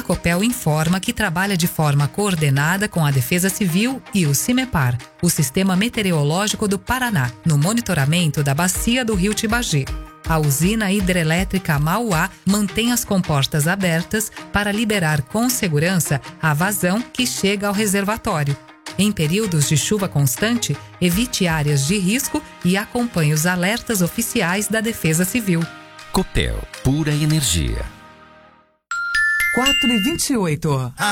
Copel informa que trabalha de forma coordenada com a Defesa Civil e o CIMEPAR, o Sistema Meteorológico do Paraná, no monitoramento da bacia do Rio Tibagi. A usina hidrelétrica Mauá mantém as comportas abertas para liberar com segurança a vazão que chega ao reservatório. Em períodos de chuva constante, evite áreas de risco e acompanhe os alertas oficiais da Defesa Civil. Copel, pura energia. 4h28.